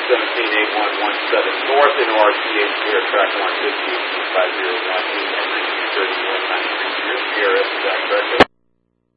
178117 north into RCH clear track 150, 501, and 3231, 930, CRS, is that correct?